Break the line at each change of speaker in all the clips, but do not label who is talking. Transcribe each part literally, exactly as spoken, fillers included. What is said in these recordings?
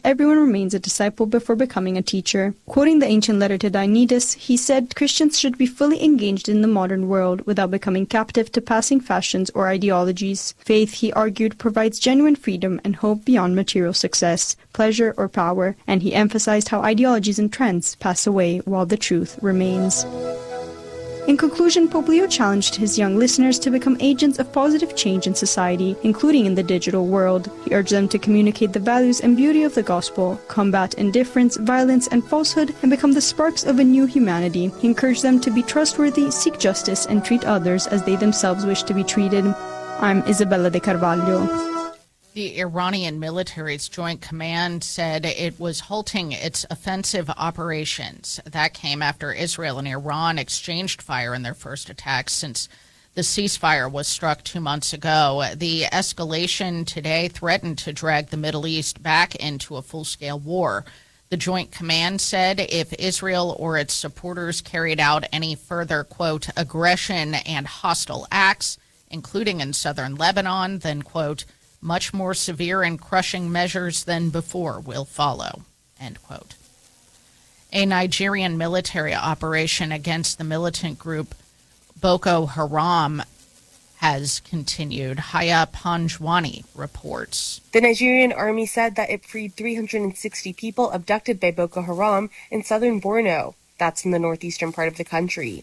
everyone remains a disciple before becoming a teacher. Quoting the ancient letter to Dionysius, he said Christians should be fully engaged in the modern world without becoming captive to passing fashions or ideologies. Faith, he argued, provides genuine freedom and hope beyond material success, pleasure, or power, and he emphasized how ideologies and trends pass away while the truth remains. In conclusion, Pope Leo challenged his young listeners to become agents of positive change in society, including in the digital world. He urged them to communicate the values and beauty of the gospel, combat indifference, violence, and falsehood, and become the sparks of a new humanity. He encouraged them to be trustworthy, seek justice, and treat others as they themselves wish to be treated. I'm Isabella de Carvalho.
The Iranian military's Joint Command said it was halting its offensive operations. That came after Israel and Iran exchanged fire in their first attacks since the ceasefire was struck two months ago. The escalation today threatened to drag the Middle East back into a full-scale war. The Joint Command said if Israel or its supporters carried out any further, quote, aggression and hostile acts, including in southern Lebanon, then, quote, much more severe and crushing measures than before will follow, end quote. A Nigerian military operation against the militant group Boko Haram has continued. Haya Panjwani reports.
The Nigerian army said that it freed three hundred sixty people abducted by Boko Haram in southern Borno. That's in the northeastern part of the country.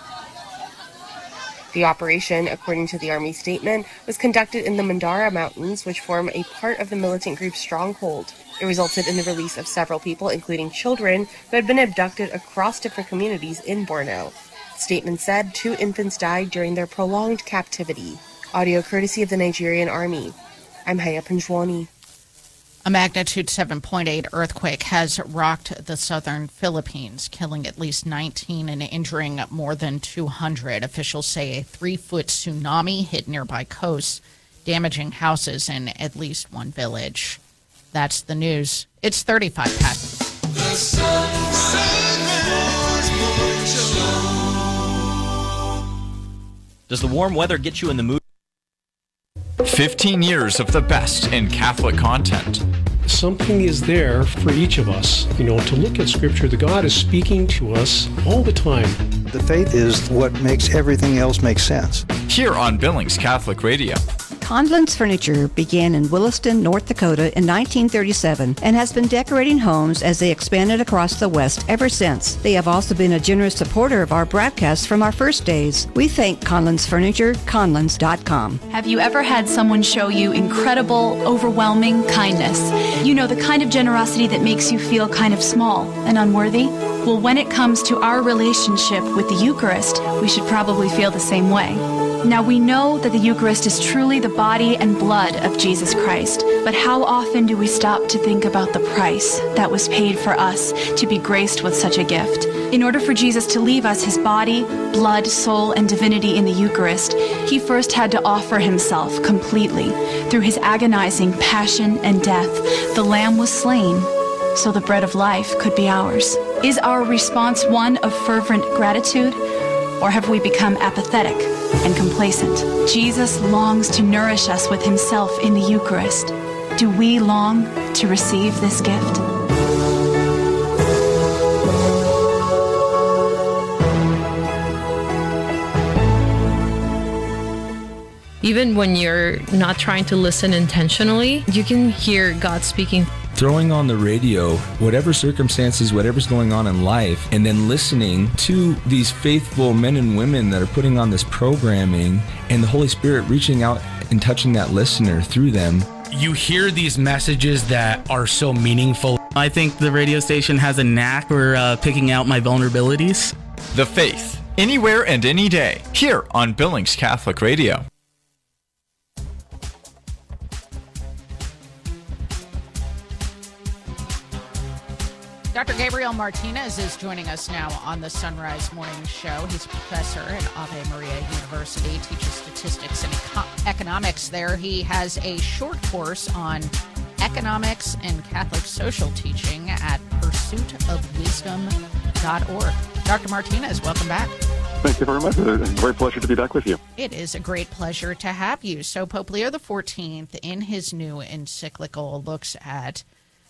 The operation, according to the Army statement, was conducted in the Mandara Mountains, which form a part of the militant group's stronghold. It resulted in the release of several people, including children, who had been abducted across different communities in Borno. The statement said two infants died during their prolonged captivity. Audio courtesy of the Nigerian Army. I'm Haya Panjwani.
A magnitude seven point eight earthquake has rocked the southern Philippines, killing at least nineteen and injuring more than two hundred. Officials say a three-foot tsunami hit nearby coasts, damaging houses in at least one village. That's the news. It's thirty-five past. The
Does the warm weather get you in the mood? fifteen years of the best in Catholic content.
Something is there for each of us, you know, to look at Scripture. The God is speaking to us all the time.
The faith is what makes everything else make sense.
Here on Billings Catholic Radio.
Conlon's Furniture began in Williston, North Dakota in nineteen thirty-seven and has been decorating homes as they expanded across the West ever since. They have also been a generous supporter of our broadcasts from our first days. We thank Conlon's Furniture, conlons dot com.
Have you ever had someone show you incredible, overwhelming kindness? You know, the kind of generosity that makes you feel kind of small and unworthy? Well, when it comes to our relationship with the Eucharist, we should probably feel the same way. Now, we know that the Eucharist is truly the body and blood of Jesus Christ, but how often do we stop to think about the price that was paid for us to be graced with such a gift? In order for Jesus to leave us his body, blood, soul, and divinity in the Eucharist, he first had to offer himself completely. Through his agonizing passion and death, the Lamb was slain so the bread of life could be ours. Is our response one of fervent gratitude, or have we become apathetic and complacent? Jesus longs to nourish us with himself in the Eucharist. Do we long to receive this gift?
Even when you're not trying to listen intentionally, you can hear God speaking.
Throwing on the radio, whatever circumstances, whatever's going on in life, and then listening to these faithful men and women that are putting on this programming, and the Holy Spirit reaching out and touching that listener through them.
You hear these messages that are so meaningful.
I think the radio station has a knack for uh, picking out my vulnerabilities.
The Faith, anywhere and any day, here on Billings Catholic Radio.
Doctor Gabriel Martinez is joining us now on the Sunrise Morning Show. He's a professor at Ave Maria University, teaches statistics and eco- economics there. He has a short course on economics and Catholic social teaching at pursuit of wisdom dot org. Doctor Martinez, welcome back.
Thank you very much. It's a great pleasure to be back with you.
It is a great pleasure to have you. So Pope Leo the fourteenth, in his new encyclical, looks at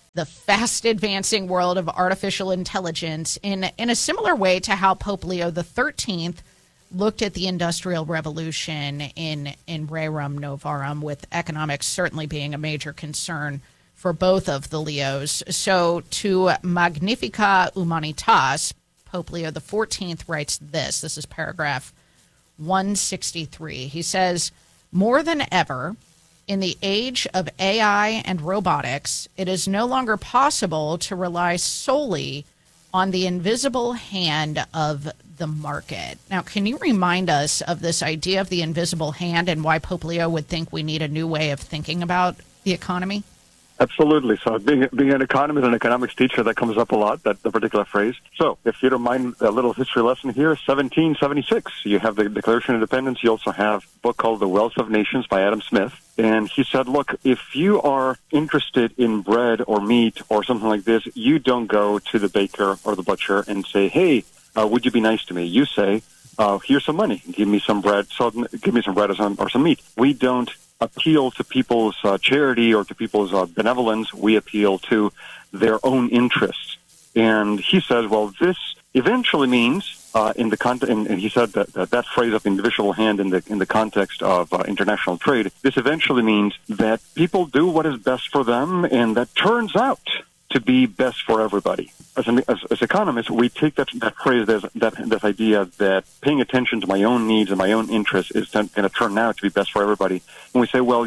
the fast advancing world of artificial intelligence in, in a similar way to how Pope Leo the thirteenth looked at the Industrial Revolution in, in Rerum Novarum, with economics certainly being a major concern for both of the Leos. So to Magnifica Humanitas, Pope Leo the fourteenth writes this. This is paragraph one sixty-three. He says, more than ever, in the age of A I and robotics, it is no longer possible to rely solely on the invisible hand of the market. Now, can you remind us of this idea of the invisible hand and why Pope Leo would think we need a new way of thinking about the economy?
Absolutely. So being, being an economist and economics teacher, that comes up a lot, that the particular phrase. So if you don't mind a little history lesson here, seventeen seventy-six, you have the Declaration of Independence. You also have a book called The Wealth of Nations by Adam Smith. And he said, look, if you are interested in bread or meat or something like this, you don't go to the baker or the butcher and say, hey, uh, would you be nice to me? You say, uh, here's some money. Give me some bread. So give me some bread or some, or some meat. We don't appeal to people's uh, charity or to people's uh, benevolence. We appeal to their own interests. And he says, well, this eventually means, uh, in the con- and, and he said that, that that phrase of individual hand in the in the context of uh, international trade, this eventually means that people do what is best for them, and that turns out to be best for everybody. As, an, as, as economists, we take that, that phrase, that, that, that idea that paying attention to my own needs and my own interests is going to turn out to be best for everybody. And we say, well,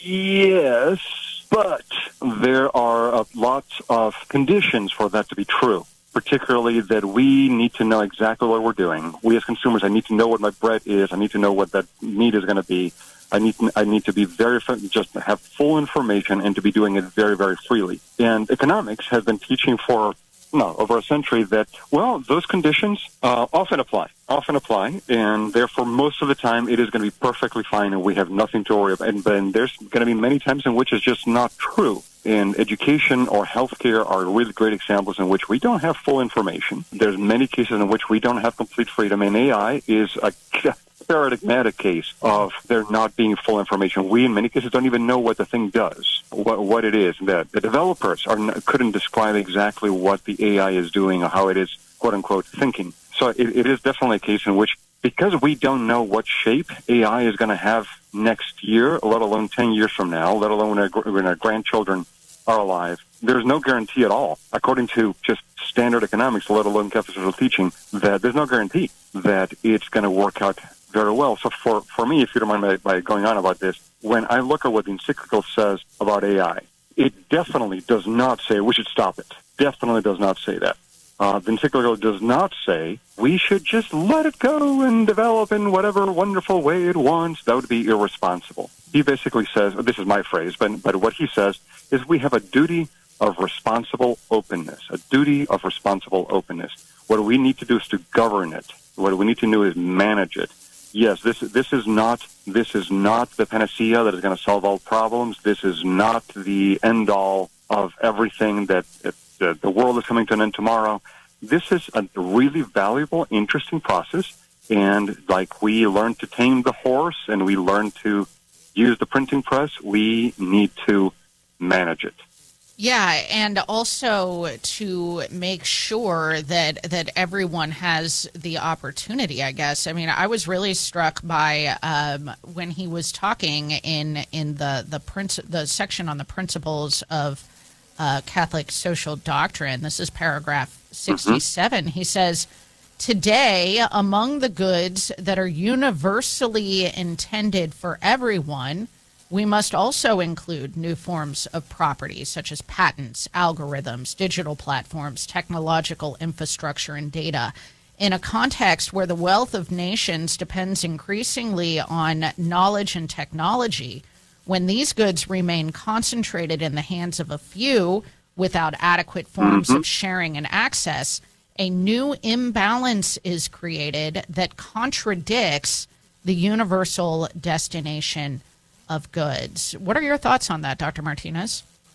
yes, but there are uh, lots of conditions for that to be true, particularly that we need to know exactly what we're doing. We as consumers, I need to know what my bread is. I need to know what that meat is going to be. I need to, I need to be very, just have full information and to be doing it very, very freely. And economics has been teaching for, no, over a century that, well, those conditions uh, often apply, often apply, and therefore most of the time it is going to be perfectly fine and we have nothing to worry about. And then there's going to be many times in which it's just not true. And education or healthcare are really great examples in which we don't have full information. There's many cases in which we don't have complete freedom, and A I is a paradigmatic case of there not being full information. We, in many cases, don't even know what the thing does, what, what it is. That the developers are not, couldn't describe exactly what the A I is doing or how it is, quote-unquote, thinking. So it, it is definitely a case in which, because we don't know what shape A I is going to have next year, let alone ten years from now, let alone when our, when our grandchildren are alive, there's no guarantee at all, according to just standard economics, let alone Catholic social teaching, that there's no guarantee that it's going to work out very well. So for, for me, if you don't mind my, by going on about this, when I look at what the encyclical says about A I, it definitely does not say we should stop it. Definitely does not say that. Uh, the encyclical does not say we should just let it go and develop in whatever wonderful way it wants. That would be irresponsible. He basically says, this is my phrase, but, but what he says is we have a duty of responsible openness, a duty of responsible openness. What we need to do is to govern it. What we need to do is manage it. Yes, this this is not this is not the panacea that is going to solve all problems. This is not the end all of everything. That it, the, the world is coming to an end tomorrow. This is a really valuable, interesting process. And like we learn to tame the horse and we learn to use the printing press, we need to manage it.
Yeah, and also to make sure that that everyone has the opportunity, I guess. I mean, I was really struck by um, when he was talking in in the the, princi- the section on the principles of uh, Catholic social doctrine. This is paragraph sixty-seven. Mm-hmm. He says, today, among the goods that are universally intended for everyone, we must also include new forms of property, such as patents, algorithms, digital platforms, technological infrastructure, and data. In a context where the wealth of nations depends increasingly on knowledge and technology, when these goods remain concentrated in the hands of a few without adequate forms mm-hmm. of sharing and access, a new imbalance is created that contradicts the universal destination of goods. What are your thoughts on that, Doctor Martinez?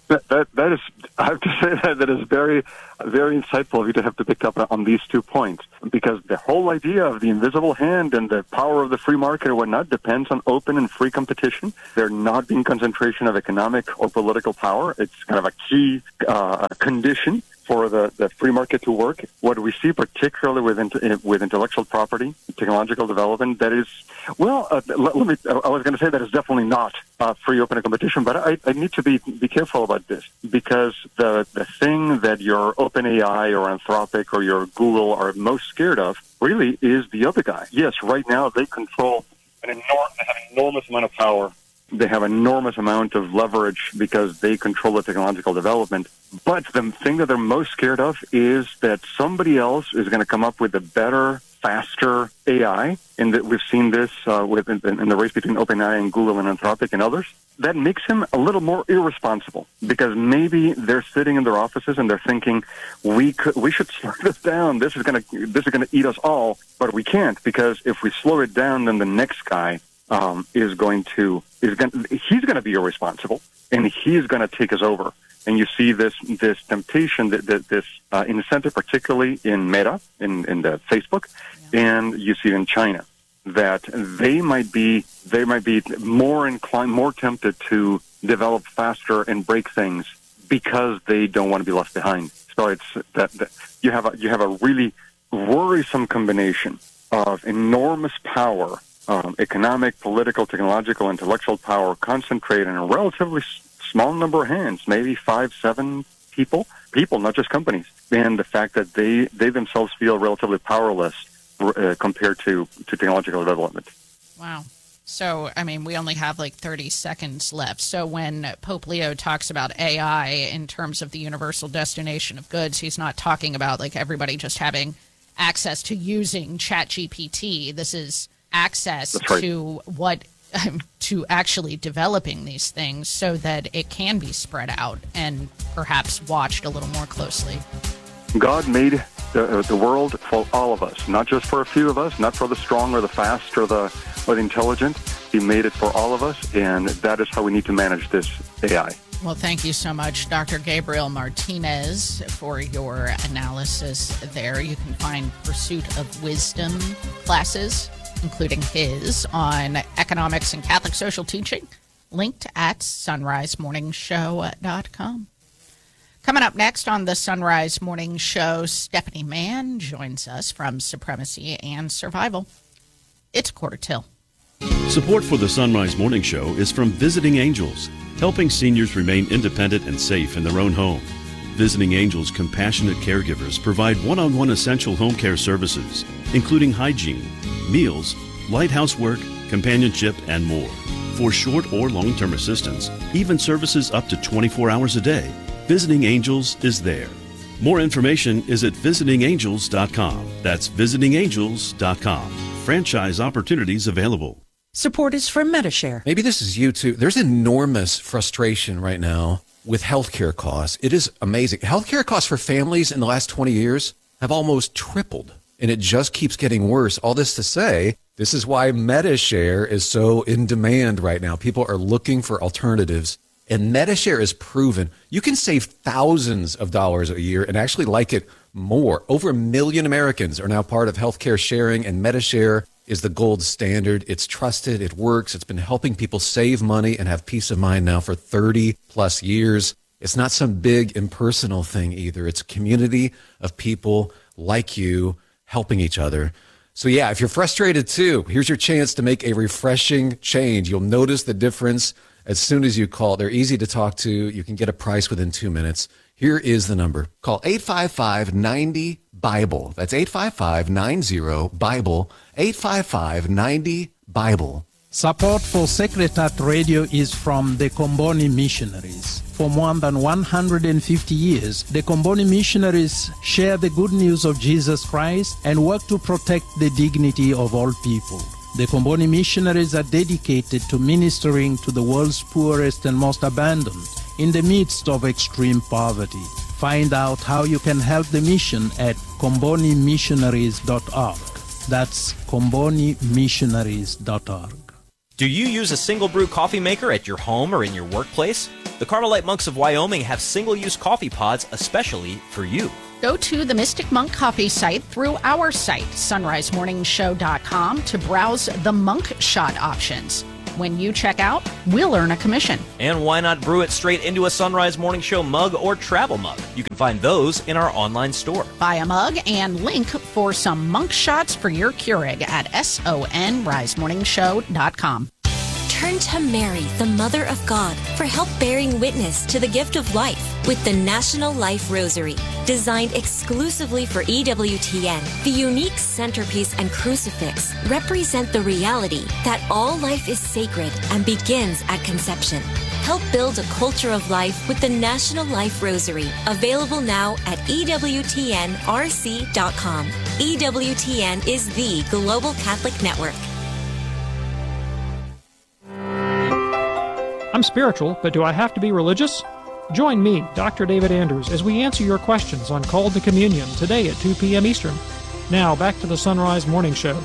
That, that that is, I have to say that that is very, very insightful of you to have to pick up on these two points, because the whole idea of the invisible hand and the power of the free market or whatnot depends on open and free competition. There not being concentration of economic or political power. It's kind of a key uh, condition for the, the free market to work. What we see, particularly with int- with intellectual property, technological development, that is, well, uh, let, let me. I was going to say that it's definitely not uh, free, open, and competition, but I, I need to be be careful about this, because the the thing that your OpenAI or Anthropic or your Google are most scared of really is the other guy. Yes, right now they control an enormous, they have an enormous amount of power. They have an enormous amount of leverage because they control the technological development. But the thing that they're most scared of is that somebody else is going to come up with a better, faster A I. And that we've seen this uh, with in, in the race between OpenAI and Google and Anthropic and others. That makes him a little more irresponsible, because maybe they're sitting in their offices and they're thinking, we could, we should slow this down. This is going to this is going to eat us all. But we can't, because if we slow it down, then the next guy Um, is going to is going he's going to be irresponsible, and he's going to take us over. And you see this this temptation, that this uh, incentive, particularly in Meta, in in the Facebook, yeah. And you see it in China, that they might be they might be more inclined, more tempted to develop faster and break things because they don't want to be left behind. So it's that, that you have a you have a really worrisome combination of enormous power. Um, economic, political, technological, intellectual power concentrated in a relatively s- small number of hands, maybe five, seven people, people, not just companies. And the fact that they, they themselves feel relatively powerless uh, compared to, to technological development.
Wow. So, I mean, we only have like thirty seconds left. So when Pope Leo talks about A I in terms of the universal destination of goods, he's not talking about like everybody just having access to using ChatGPT. This is access right. to what um, to actually developing these things so that it can be spread out and perhaps watched a little more closely.
God made the, the world for all of us, not just for a few of us, not for the strong or the fast or the or the intelligent. He made it for all of us, and that is how we need to manage this A I.
Well, thank you so much, Doctor Gabriel Martinez, for your analysis there. You can find Pursuit of Wisdom classes, including his on economics and Catholic social teaching, linked at sunrise morning show dot com. Coming up next on the Sunrise Morning Show, Stephanie Mann joins us from Supremacy and Survival. It's quarter till.
Support for the Sunrise Morning Show is from Visiting Angels, helping seniors remain independent and safe in their own home. Visiting Angels compassionate caregivers provide one-on-one essential home care services, including hygiene, meals, light housework, companionship, and more. For short or long-term assistance, even services up to twenty-four hours a day, Visiting Angels is there. More information is at visiting angels dot com. That's visiting angels dot com. Franchise opportunities available.
Support is from Medi-Share. Maybe this is you too. There's enormous frustration right now with healthcare costs. It is amazing. Healthcare costs for families in the last twenty years have almost tripled, and it just keeps getting worse. All this to say, this is why Medi-Share is so in demand right now. People are looking for alternatives, and Medi-Share is proven. You can save thousands of dollars a year and actually like it more. Over a million Americans are now part of healthcare sharing, and Medi-Share is the gold standard. It's trusted. It works. It's been helping people save money and have peace of mind now for thirty plus years. It's not some big impersonal thing either. It's a community of people like you helping each other. So yeah, if you're frustrated too, here's your chance to make a refreshing change. You'll notice the difference as soon as you call. They're easy to talk to. You can get a price within two minutes. Here is the number. Call eight five five, nine zero, BIBLE. That's eight five five, nine zero, BIBLE. eight five five, nine zero, BIBLE.
Support for Sacred Heart Radio is from the Comboni Missionaries. For more than one hundred fifty years, the Comboni Missionaries share the good news of Jesus Christ and work to protect the dignity of all people. The Comboni Missionaries are dedicated to ministering to the world's poorest and most abandoned in the midst of extreme poverty. Find out how you can help the mission at comboni missionaries dot org. That's comboni missionaries dot org.
Do you use a single brew coffee maker at your home or in your workplace? The Carmelite monks of Wyoming have single-use coffee pods especially for you.
Go to the Mystic Monk Coffee site through our site, sunrise morning show dot com, to browse the monk shot options. When you check out, we'll earn a commission.
And why not brew it straight into a Sunrise Morning Show mug or travel mug? You can find those in our online store.
Buy a mug and link for some monk shots for your Keurig at sunrise morning show dot com.
Turn to Mary, the Mother of God, for help bearing witness to the gift of life with the National Life Rosary. Designed exclusively for E W T N, the unique centerpiece and crucifix represent the reality that all life is sacred and begins at conception. Help build a culture of life with the National Life Rosary, available now at E W T N R C dot com. E W T N is the global Catholic network.
I'm spiritual, but do I have to be religious? Join me, Doctor David Andrews, as we answer your questions on Called to Communion today at two p.m. Eastern. Now, back to the Sunrise Morning Show.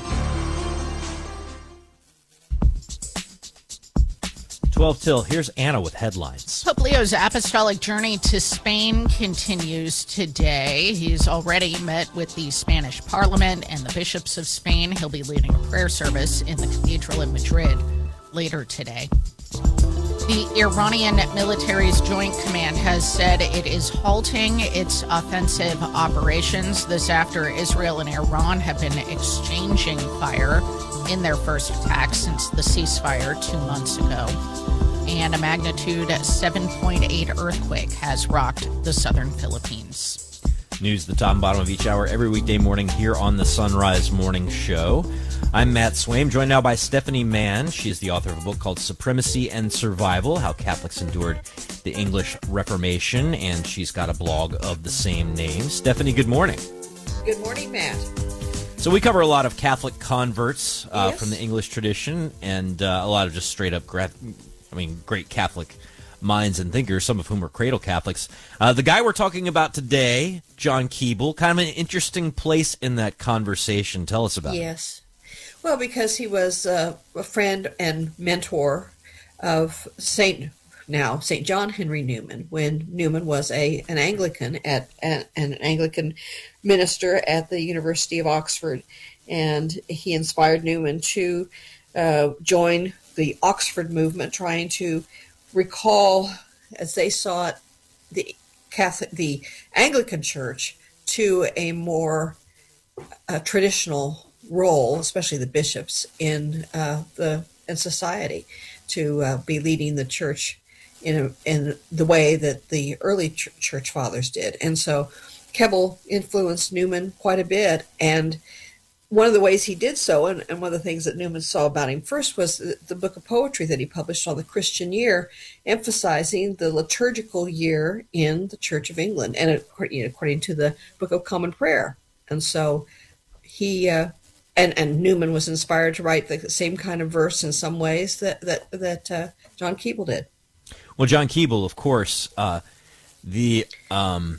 twelve till, here's Anna with headlines.
Pope Leo's apostolic journey to Spain continues today. He's already met with the Spanish Parliament and the bishops of Spain. He'll be leading a prayer service in the cathedral in Madrid later today. The Iranian military's Joint Command has said it is halting its offensive operations. This after Israel and Iran have been exchanging fire in their first attack since the ceasefire two months ago. And a magnitude seven point eight earthquake has rocked the southern Philippines.
News at the top and bottom of each hour every weekday morning here on the Sunrise Morning Show. I'm Matt Swaim, joined now by Stephanie Mann. She is the author of a book called Supremacy and Survival, How Catholics Endured the English Reformation, and she's got a blog of the same name. Stephanie, good morning.
Good morning, Matt.
So we cover a lot of Catholic converts uh,
Yes.
from the English tradition and uh, a lot of just straight-up, gra- I mean, great Catholic minds and thinkers, some of whom are cradle Catholics. Uh, the guy we're talking about today, John Keeble, kind of an interesting place in that conversation. Tell us about it.
Yes. Well, because he was uh, a friend and mentor of Saint now Saint John Henry Newman, when Newman was a an Anglican at an, an Anglican minister at the University of Oxford, and he inspired Newman to uh, join the Oxford movement, trying to recall, as they saw it, the Catholic, the Anglican Church to a more uh, traditional role, especially the bishops in uh, the in society, to uh, be leading the church in a, in the way that the early ch- church fathers did. And so Keble influenced Newman quite a bit, and one of the ways he did so, and, and one of the things that Newman saw about him first, was the, the book of poetry that he published on the Christian year, emphasizing the liturgical year in the Church of England, and according, you know, according to the Book of Common Prayer. And so he uh, and and Newman was inspired to write the same kind of verse in some ways that that that uh, John Keble did.
Well, John Keble, of course, uh, the um,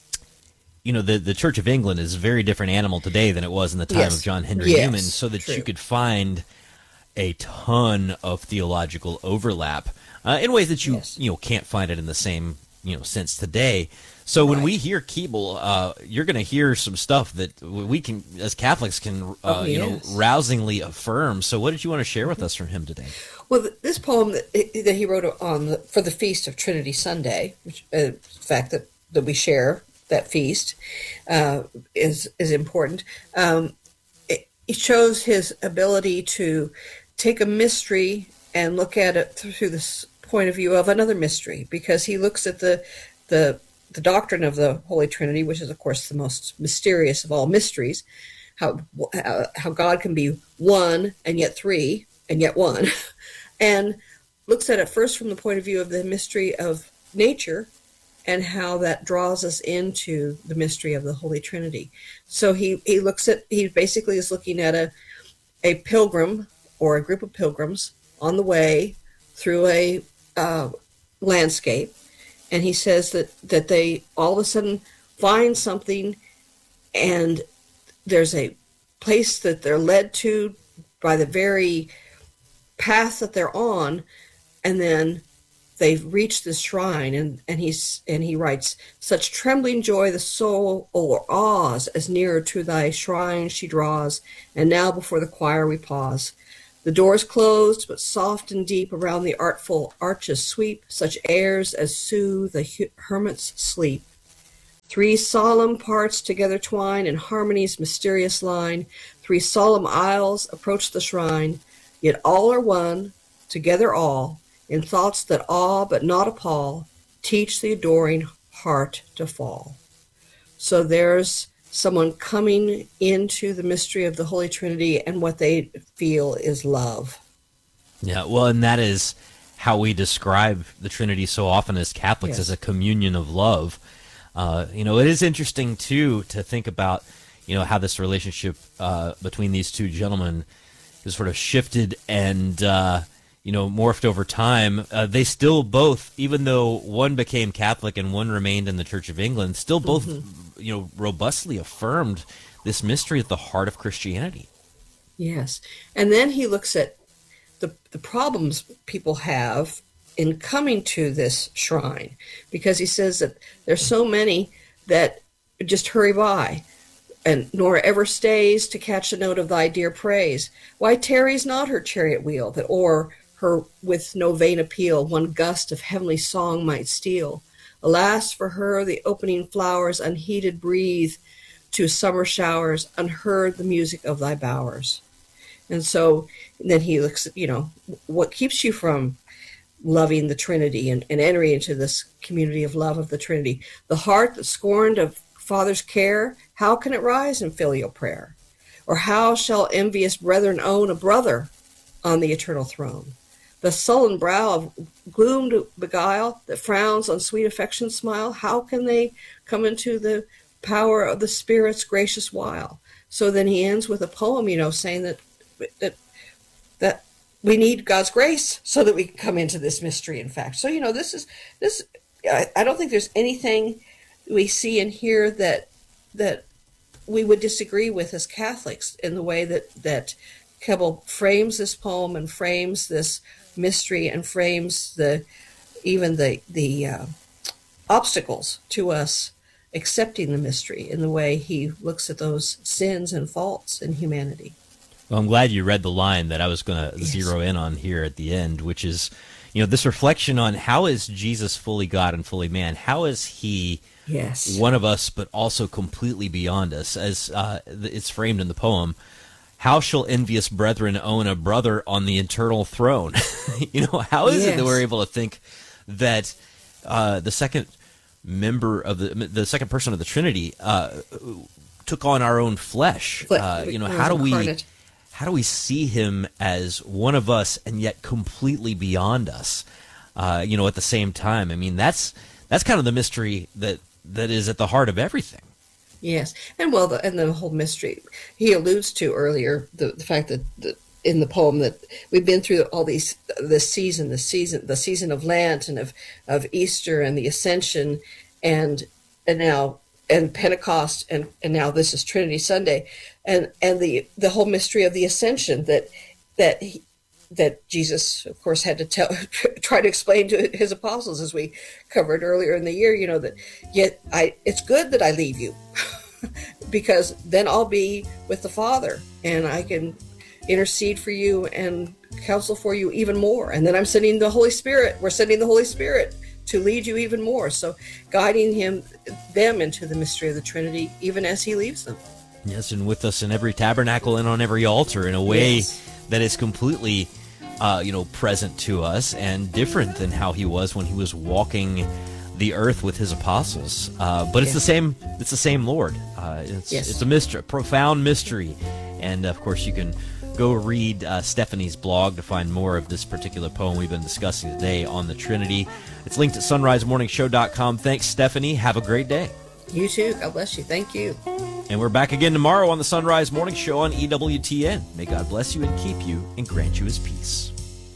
you know the the Church of England is a very different animal today than it was in the time
Yes.
of John Henry
Yes,
Newman, so that
true.
you could find a ton of theological overlap uh, in ways that you you know can't find it in the same you know sense today. So when we hear Keble, uh, you're going to hear some stuff that we can, as Catholics, can uh,
Oh,
you know
yes.
rousingly affirm. So what did you want to share with us from him today?
Well, th- this poem that, that he wrote on the, for the Feast of Trinity Sunday, which uh, the fact that, that we share that feast uh, is is important. Um, it, it shows his ability to take a mystery and look at it through this point of view of another mystery, because he looks at the the the doctrine of the Holy Trinity, which is, of course, the most mysterious of all mysteries, how how, how God can be one and yet three and yet one, and looks at it first from the point of view of the mystery of nature and how that draws us into the mystery of the Holy Trinity. So he, he looks at, he basically is looking at a, a pilgrim or a group of pilgrims on the way through a uh, landscape. And he says that, that they all of a sudden find something, and there's a place that they're led to by the very path that they're on, and then they've reached this shrine, and, and he's and he writes, such trembling joy the soul o'erawes, as nearer to thy shrine she draws, and now before the choir we pause. The doors closed, but soft and deep around the artful arches sweep such airs as soothe the hermit's sleep. Three solemn parts together twine in harmony's mysterious line. Three solemn aisles approach the shrine, yet all are one, together all, in thoughts that awe but not appall, teach the adoring heart to fall. So there's someone coming into the mystery of the Holy Trinity, and what they feel is love.
Yeah, well, and that is how we describe the Trinity so often as Catholics,
Yes.
as a communion of love. Uh, you know, it is interesting, too, to think about, you know, how this relationship uh, between these two gentlemen has sort of shifted and, uh, you know, morphed over time. Uh, they still both, even though one became Catholic and one remained in the Church of England, still both, mm-hmm. you know, robustly affirmed this mystery at the heart of Christianity.
Yes. And then he looks at the, the problems people have in coming to this shrine, because he says that there's so many that just hurry by, and nor ever stays to catch a note of thy dear praise. Why tarries not her chariot wheel, that o'er her with no vain appeal one gust of heavenly song might steal? Alas, for her the opening flowers unheeded breathe to summer showers, unheard the music of thy bowers. And so then he looks at, you know, what keeps you from loving the Trinity and, and entering into this community of love of the Trinity? The heart that scorned of Father's care, how can it rise in filial prayer? Or how shall envious brethren own a brother on the eternal throne? The sullen brow of gloom to beguile, that frowns on sweet affection's smile, how can they come into the power of the Spirit's gracious wile? So then he ends with a poem, you know, saying that that that we need God's grace so that we can come into this mystery, in fact. So, you know, this is, this. I, I don't think there's anything we see and hear that that we would disagree with as Catholics in the way that, that Keble frames this poem and frames this mystery and frames the even the, the uh, obstacles to us accepting the mystery, in the way he looks at those sins and faults in humanity.
Well, I'm glad you read the line that I was going to yes. zero in on here at the end, which is, you know, this reflection on how is Jesus fully God and fully man? How is he
yes.
one of us, but also completely beyond us? As uh, it's framed in the poem, how shall envious brethren own a brother on the eternal throne? You know, how is yes. it that we're able to think that uh, the second member of the the second person of the Trinity uh, took on our own flesh? Uh, you know, how do we? How do we see him as one of us and yet completely beyond us, uh, you know, at the same time? I mean, that's that's kind of the mystery that, that is at the heart of everything.
Yes. And, well, the, and the whole mystery, he alludes to earlier, the, the fact that the, in the poem that we've been through all these, this season, the season, the season of Lent and of, of Easter and the Ascension and and now and Pentecost, and, and now this is Trinity Sunday, and and the, the whole mystery of the Ascension that that he, that Jesus, of course, had to tell try to explain to his apostles, as we covered earlier in the year. You know, that yet I it's good that I leave you, because then I'll be with the Father, and I can intercede for you and counsel for you even more. And then I'm sending the Holy Spirit. We're sending the Holy Spirit to lead you even more. So guiding him, them into the mystery of the Trinity, even as he leaves them.
Yes, and with us in every tabernacle and on every altar, in a way
yes.
that is completely, uh, you know, present to us and different than how he was when he was walking the earth with his apostles. Uh, but it's
yes.
the same. It's the same Lord. Uh, it's
yes.
it's a mystery, a profound mystery, and of course you can go read uh, Stephanie's blog to find more of this particular poem we've been discussing today on the Trinity. It's linked at sunrise morning show dot com. Thanks, Stephanie. Have a great day.
You too. God bless you. Thank you.
And we're back again tomorrow on the Sunrise Morning Show on E W T N. May God bless you and keep you and grant you his peace.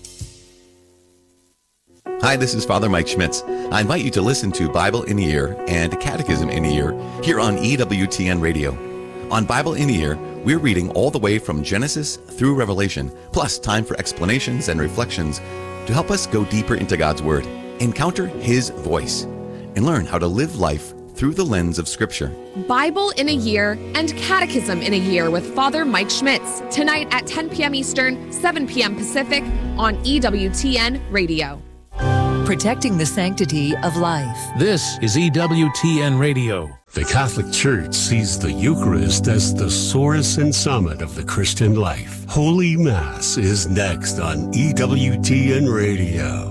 Hi, this is Father Mike Schmitz. I invite you to listen to Bible in a Year and Catechism in a Year here on E W T N Radio. On Bible in a Year, we're reading all the way from Genesis through Revelation, plus time for explanations and reflections to help us go deeper into God's Word. Encounter His voice and learn how to live life through the lens of Scripture.
Bible in a Year and Catechism in a Year with Father Mike Schmitz. Tonight at ten p.m. Eastern, seven p.m. Pacific on E W T N Radio.
Protecting the sanctity of life.
This is E W T N Radio.
The Catholic Church sees the Eucharist as the source and summit of the Christian life. Holy Mass is next on E W T N Radio.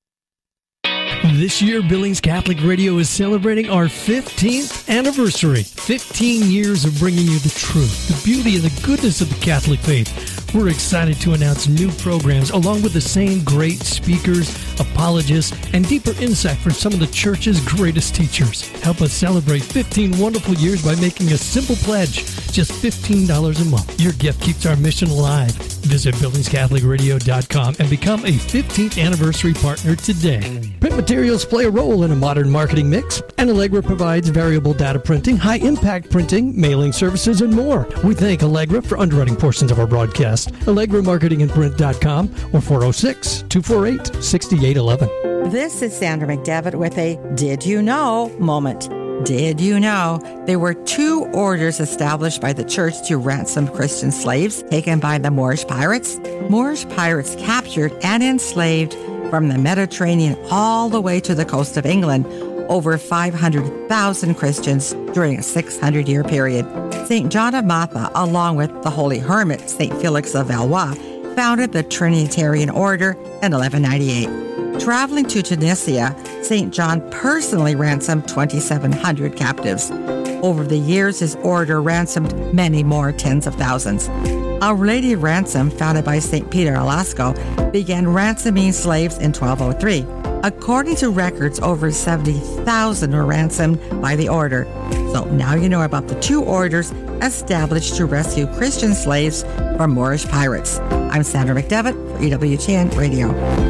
This year, Billings Catholic Radio is celebrating our fifteenth anniversary. fifteen years of bringing you the truth, the beauty, and the goodness of the Catholic faith. We're excited to announce new programs along with the same great speakers, apologists, and deeper insight from some of the Church's greatest teachers. Help us celebrate fifteen wonderful years by making a simple pledge, just fifteen dollars a month. Your gift keeps our mission alive. Visit billings catholic radio dot com and become a fifteenth anniversary partner today. Print materials play a role in a modern marketing mix, and Allegra provides variable data printing, high-impact printing, mailing services, and more. We thank Allegra for underwriting portions of our broadcast. Allegra Marketing and Print dot com or four oh six, two four eight, six eight one one.
This is Sandra McDevitt with a Did You Know moment. Did you know there were two orders established by the church to ransom Christian slaves taken by the Moorish pirates? Moorish pirates captured and enslaved from the Mediterranean all the way to the coast of England over five hundred thousand Christians during a six hundred year period. Saint John of Matha, along with the holy hermit Saint Felix of Valois, founded the Trinitarian Order in eleven ninety-eight. Traveling to Tunisia, Saint John personally ransomed twenty-seven hundred captives. Over the years, his order ransomed many more tens of thousands. Our Lady of Ransom, founded by Saint Peter Alasco, began ransoming slaves in twelve oh three. According to records, over seventy thousand were ransomed by the order. So now you know about the two orders established to rescue Christian slaves from Moorish pirates. I'm Sandra McDevitt for E W T N Radio.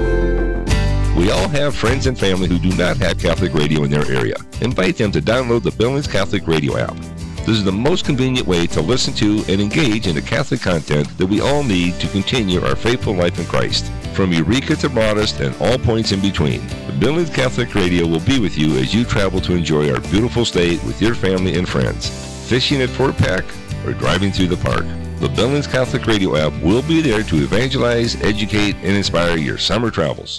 We all have friends and family who do not have Catholic radio in their area. Invite them to download the Billings Catholic Radio app. This is the most convenient way to listen to and engage in the Catholic content that we all need to continue our faithful life in Christ. From Eureka to Modest and all points in between, the Billings Catholic Radio will be with you as you travel to enjoy our beautiful state with your family and friends, fishing at Fort Peck, or driving through the park. The Billings Catholic Radio app will be there to evangelize, educate, and inspire your summer travels.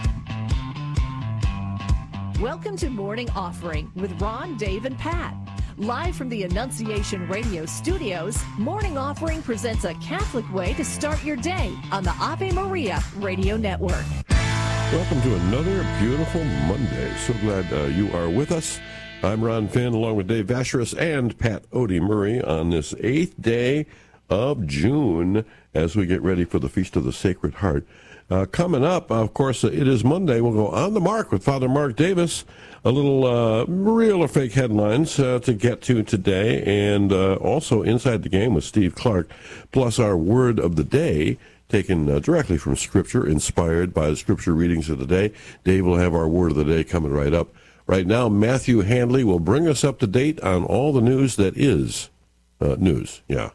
Welcome to Morning Offering with Ron, Dave, and Pat. Live from the Annunciation Radio studios, Morning Offering presents a Catholic way to start your day on the Ave Maria Radio Network.
Welcome to another beautiful Monday. So glad uh, you are with us. I'm Ron Finn, along with Dave Vacheris and Pat Odie Murray on this eighth day of June as we get ready for the Feast of the Sacred Heart. Uh, coming up, of course, uh, it is Monday. We'll go on the mark with Father Mark Davis. A little uh, real or fake headlines uh, to get to today, and uh, also Inside the Game with Steve Clark, plus our Word of the Day, taken uh, directly from Scripture, inspired by the Scripture readings of the day. Dave will have our Word of the Day coming right up. Right now, Matthew Handley will bring us up to date on all the news that is uh, news. Yeah.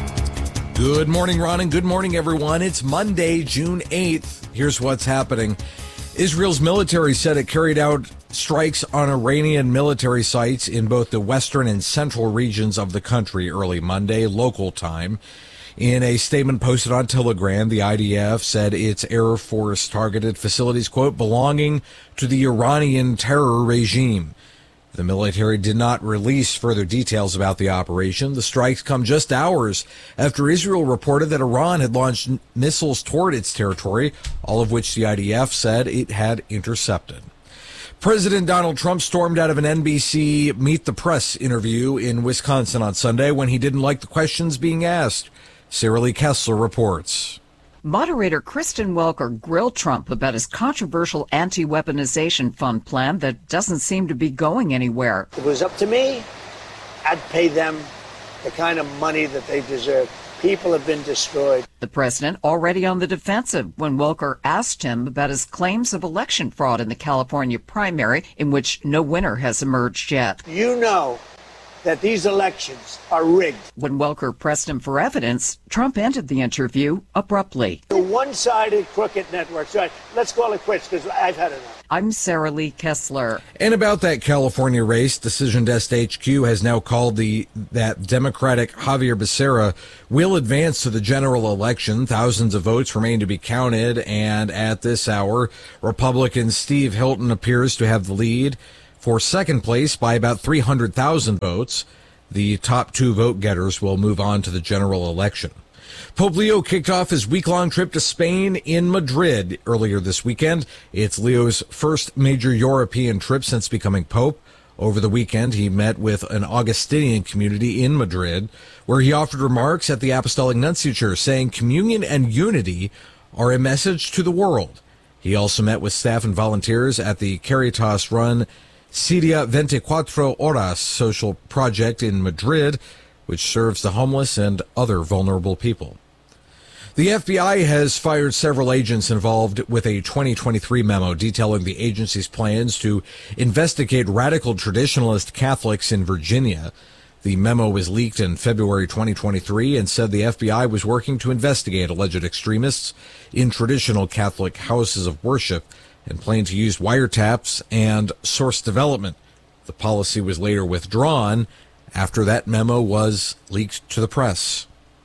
Good morning, Ron, and good morning, everyone. It's Monday, June eighth. Here's what's happening. Israel's military said it carried out strikes on Iranian military sites in both the western and central regions of the country early Monday, local time. In a statement posted on Telegram, the I D F said its Air Force targeted facilities, quote, belonging to the Iranian terror regime. The military did not release further details about the operation. The strikes come just hours after Israel reported that Iran had launched missiles toward its territory, all of which the I D F said it had intercepted. President Donald Trump stormed out of an N B C Meet the Press interview in Wisconsin on Sunday when he didn't like the questions being asked. Sarah Lee Kessler reports.
Moderator Kristen Welker grilled Trump about his controversial anti-weaponization fund plan that doesn't seem to be going anywhere.
If it was up to me, I'd pay them the kind of money that they deserve. People have been destroyed.
The president already on the defensive when Welker asked him about his claims of election fraud in the California primary, in which no winner has emerged yet.
You know that these elections are rigged.
When Welker pressed him for evidence, Trump ended the interview abruptly.
The one-sided crooked network. So let's call it quits because I've had enough.
I'm Sarah Lee Kessler.
And about that California race, Decision Desk H Q has now called the that Democratic Javier Becerra will advance to the general election. Thousands of votes remain to be counted, and at this hour, Republican Steve Hilton appears to have the lead for second place by about three hundred thousand votes. The top two vote getters will move on to the general election. Pope Leo kicked off his week-long trip to Spain in Madrid earlier this weekend. It's Leo's first major European trip since becoming Pope. Over the weekend, he met with an Augustinian community in Madrid, where he offered remarks at the Apostolic Nunciature, saying communion and unity are a message to the world. He also met with staff and volunteers at the Caritas-run Siria twenty-cuatro Horas social project in Madrid, which serves the homeless and other vulnerable people. The F B I has fired several agents involved with a twenty twenty-three memo detailing the agency's plans to investigate radical traditionalist Catholics in Virginia. The memo was leaked in February twenty twenty-three and said the F B I was working to investigate alleged extremists in traditional Catholic houses of worship and planned to use wiretaps and source development. The policy was later withdrawn after that memo was leaked to the press.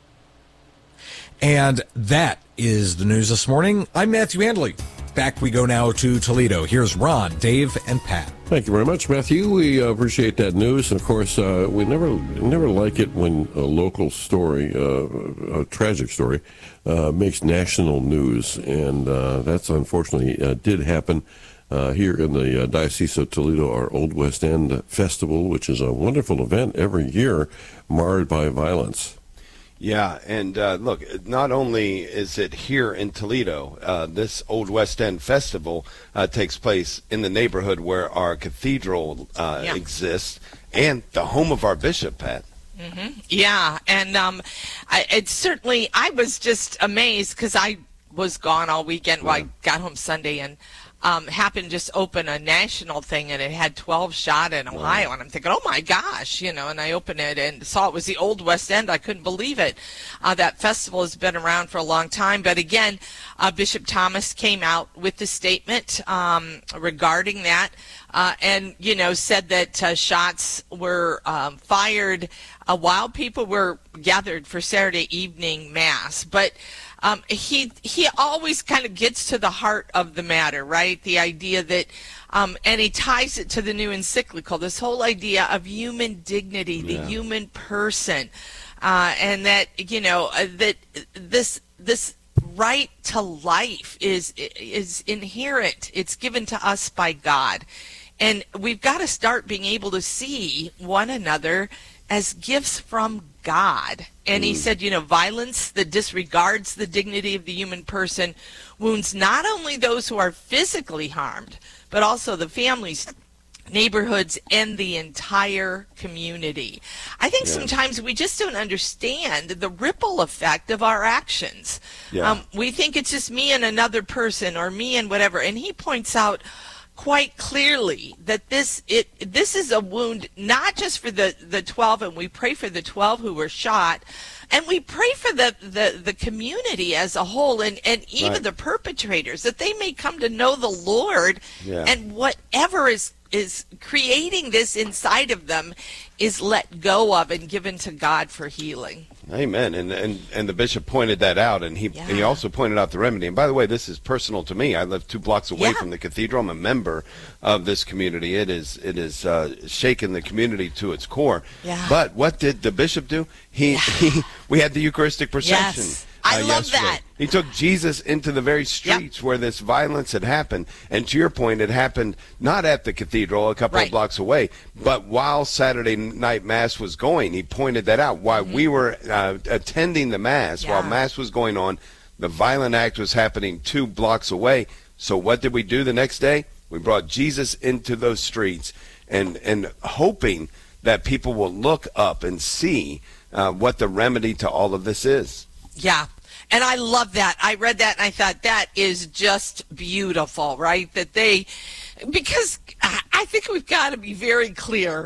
And that is the news this morning. I'm Matthew Handley. Back we go now to Toledo. Here's Ron, Dave, and Pat.
Thank you very much, Matthew. We uh, appreciate that news. And of course, uh, we never never like it when a local story, uh, a tragic story, uh, makes national news. And uh, that's unfortunately uh, did happen uh, here in the uh, Diocese of Toledo, our Old West End Festival, which is a wonderful event every year, marred by violence.
Yeah, and uh, look, not only is it here in Toledo, uh, this Old West End Festival uh, takes place in the neighborhood where our cathedral uh, yeah. exists and the home of our bishop, Pat.
Mm-hmm. Yeah, and um, I, it's certainly, I was just amazed because I was gone all weekend. Well, I got home Sunday and Um, happened to just open a national thing, and it had twelve shot in Ohio, and I'm thinking, oh my gosh, you know, and I opened it and saw it was the Old West End. I couldn't believe it. Uh, that festival has been around for a long time, but again, uh, Bishop Thomas came out with the statement um, regarding that, uh, and, you know, said that uh, shots were um, fired uh, while people were gathered for Saturday evening Mass, but Um, he he always kind of gets to the heart of the matter, right? The idea that, um, and he ties it to the new encyclical, this whole idea of human dignity, the yeah. human person, uh, and that, you know, uh, that this this right to life is is inherent. It's given to us by God, and we've got to start being able to see one another as gifts from God. And he said, you know, violence that disregards the dignity of the human person wounds not only those who are physically harmed, but also the families, neighborhoods, and the entire community. I think yeah. sometimes we just don't understand the ripple effect of our actions. Yeah. Um, we think it's just me and another person, or me and whatever. And he points out quite clearly that this it this is a wound not just for the the twelve, and we pray for the twelve who were shot, and we pray for the the, the community as a whole, and and even right. the perpetrators, that they may come to know the Lord, yeah. and whatever is is creating this inside of them is let go of and given to God for healing.
Amen. And and and the bishop pointed that out, and he yeah. he also pointed out the remedy. And by the way, this is personal to me. I live two blocks away yeah. from the cathedral. I'm a member of this community. It is it is uh, shaken the community to its core. Yeah. But what did the bishop do? He, yeah. he we had the Eucharistic procession.
Yes. I uh, love
yesterday.
that.
He took Jesus into the very streets yep. where this violence had happened. And to your point, it happened not at the cathedral, a couple
right.
of blocks away, but while Saturday night Mass was going. He pointed that out. While mm-hmm. we were uh, attending the Mass, yeah. while Mass was going on, the violent act was happening two blocks away. So what did we do the next day? We brought Jesus into those streets, and, and hoping that people will look up and see uh, what the remedy to all of this is.
Yeah. And I love that. I read that and I thought that is just beautiful, right? That they, because I think we've got to be very clear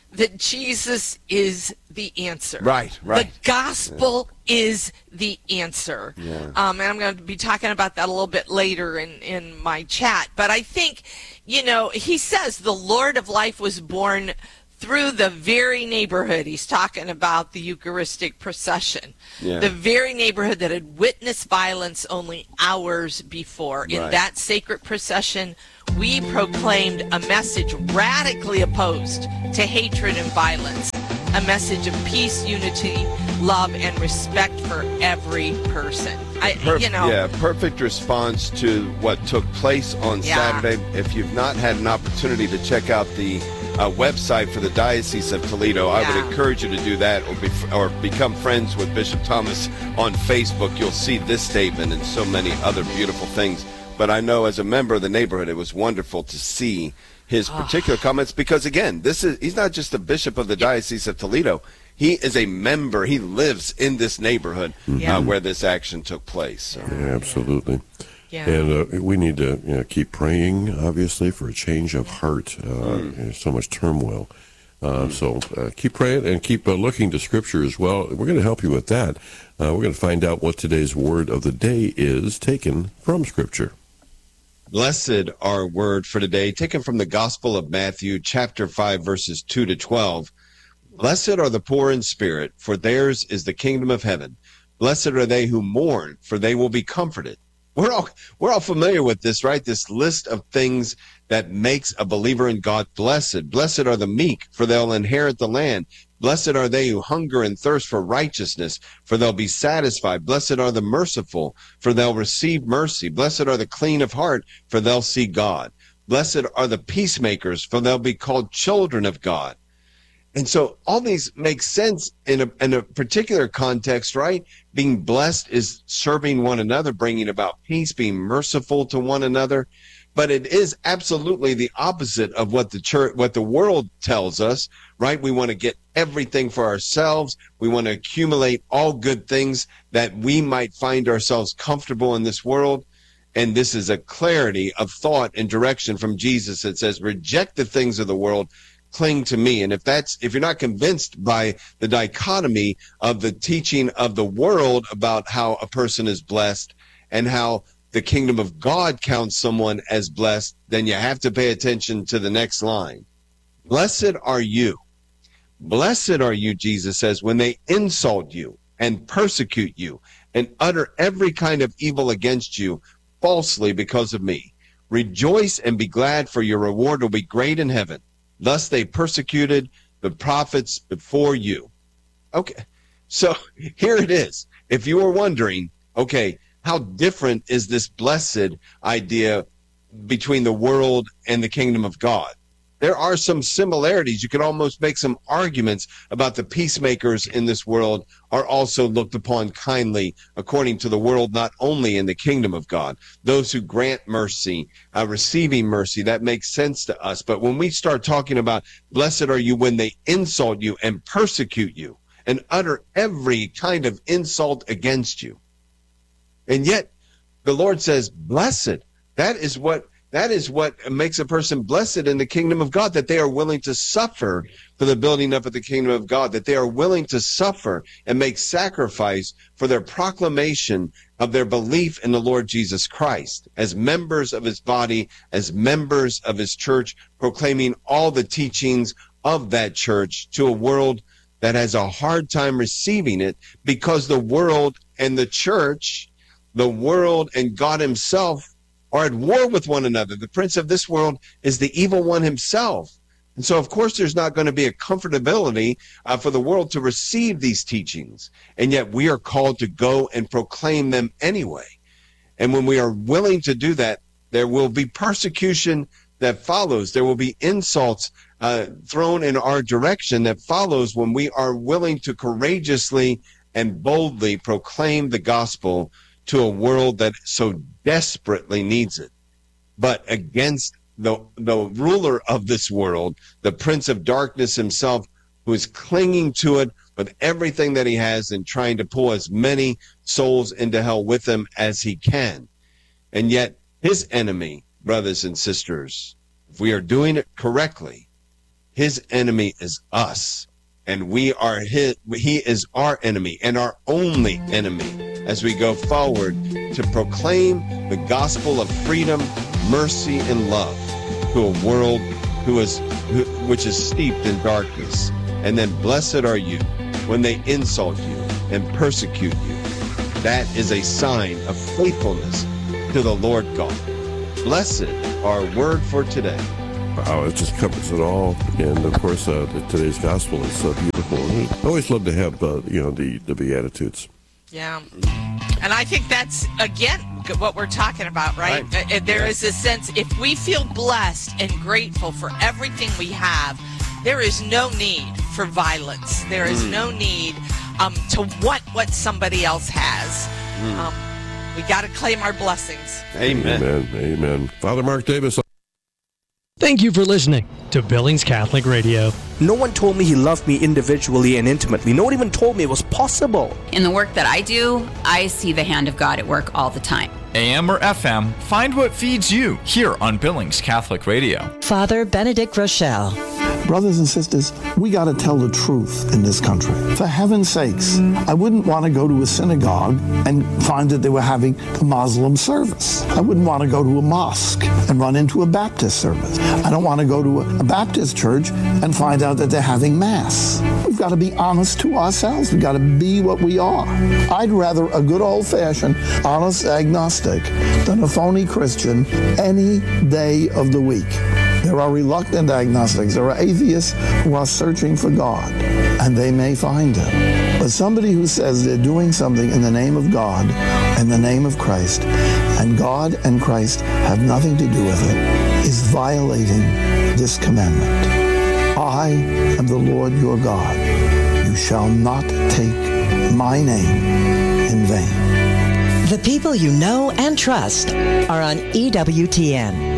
that Jesus is the answer.
Right, right.
The gospel yeah. is the answer.
Yeah.
Um, and I'm going to be talking about that a little bit later in, in my chat. But I think, you know, he says the Lord of life was born through the very neighborhood. He's talking about the Eucharistic procession.
Yeah.
The very neighborhood that had witnessed violence only hours before. In
Right.
that sacred procession, we proclaimed a message radically opposed to hatred and violence, a message of peace, unity, love, and respect for every person. I,
Perf-
you know,
yeah, perfect response to what took place on
Yeah.
Saturday. If you've not had an opportunity to check out the uh, website for the Diocese of Toledo, I
Yeah.
would encourage you to do that, or, be, or become friends with Bishop Thomas on Facebook. You'll see this statement and so many other beautiful things. But I know as a member of the neighborhood, it was wonderful to see his particular comments because, again, this is he's not just a bishop of the Diocese of Toledo. He is a member. He lives in this neighborhood
Yeah.
uh, where this action took place. So.
Yeah, absolutely.
Yeah.
And uh, we need to you know, keep praying, obviously, for a change of heart. Uh,
Mm.
There's so much turmoil. Uh, mm. So uh, keep praying and keep uh, looking to Scripture as well. We're going to help you with that. Uh, we're going to find out what today's word of the day is taken from Scripture.
Blessed our word for today, taken from the Gospel of Matthew, chapter five, verses two to twelve. Blessed are the poor in spirit, for theirs is the kingdom of heaven. Blessed are they who mourn, for they will be comforted. We're all we're all familiar with this, right? This list of things that makes a believer in God blessed. Blessed are the meek, for they'll inherit the land. Blessed are they who hunger and thirst for righteousness, for they'll be satisfied. Blessed are the merciful, for they'll receive mercy. Blessed are the clean of heart, for they'll see God. Blessed are the peacemakers, for they'll be called children of God. And so all these make sense in a, in a particular context, right? Being blessed is serving one another, bringing about peace, being merciful to one another. But it is absolutely the opposite of what the church, what the world tells us, right? We want to get everything for ourselves. We want to accumulate all good things that we might find ourselves comfortable in this world. And this is a clarity of thought and direction from Jesus that says, reject the things of the world, cling to me. And if that's, if you're not convinced by the dichotomy of the teaching of the world about how a person is blessed and how the kingdom of God counts someone as blessed, then you have to pay attention to the next line. Blessed are you. Blessed are you, Jesus says, when they insult you and persecute you and utter every kind of evil against you falsely because of me. Rejoice and be glad, for your reward will be great in heaven. Thus they persecuted the prophets before you. Okay, so here it is. If you were wondering, okay, how different is this blessed idea between the world and the kingdom of God? There are some similarities. You could almost make some arguments about the peacemakers in this world are also looked upon kindly according to the world, not only in the kingdom of God. Those who grant mercy, uh, receiving mercy, that makes sense to us. But when we start talking about blessed are you when they insult you and persecute you and utter every kind of insult against you. And yet the Lord says, blessed. That is what That is what makes a person blessed in the kingdom of God, that they are willing to suffer for the building up of the kingdom of God, that they are willing to suffer and make sacrifice for their proclamation of their belief in the Lord Jesus Christ as members of his body, as members of his church, proclaiming all the teachings of that church to a world that has a hard time receiving it because the world and the church, the world and God himself are at war with one another. The prince of this world is the evil one himself. And so, of course, there's not going to be a comfortability uh, for the world to receive these teachings. And yet we are called to go and proclaim them anyway. And when we are willing to do that, there will be persecution that follows. There will be insults uh, thrown in our direction that follows when we are willing to courageously and boldly proclaim the gospel to a world that so desperately needs it. But against the the ruler of this world, the prince of darkness himself, who is clinging to it with everything that he has and trying to pull as many souls into hell with him as he can. And yet his enemy, brothers and sisters, if we are doing it correctly, His enemy is us, and we are his, he is our enemy and our only enemy as we go forward to proclaim the gospel of freedom, mercy, and love to a world who is who, which is steeped in darkness. And then blessed are you when they insult you and persecute you. That is a sign of faithfulness to the Lord God. Blessed, our word for today.
Wow, it just covers it all. And of course, uh, the, today's gospel is so beautiful. I always love to have, uh, you know, the, the Beatitudes.
Yeah. And I think that's, again, what we're talking about, right?
Right.
Uh, There
Yeah.
is a sense, if we feel blessed and grateful for everything we have, there is no need for violence. There is
Mm.
no need um, to want what somebody else has.
Mm.
Um, we got to claim our blessings.
Amen.
Amen. Amen. Father Mark Davis.
Thank you for listening to Billings Catholic Radio.
No one told me he loved me individually and intimately. No one even told me it was possible.
In the work that I do, I see the hand of God at work all the time.
A M or F M, find what feeds you here on Billings Catholic Radio.
Father Benedict Rochelle.
Brothers and sisters, we got to tell the truth in this country. For heaven's sakes, I wouldn't want to go to a synagogue and find that they were having a Muslim service. I wouldn't want to go to a mosque and run into a Baptist service. I don't want to go to a Baptist church and find out that they're having Mass. We've got to be honest to ourselves. We've got to be what we are. I'd rather a good old-fashioned, honest agnostic than a phony Christian any day of the week. There are reluctant agnostics. There are atheists who are searching for God, and they may find Him. But somebody who says they're doing something in the name of God, in the name of Christ, and God and Christ have nothing to do with it, is violating this commandment. I am the Lord your God. You shall not take my name in vain.
The people you know and trust are on E W T N.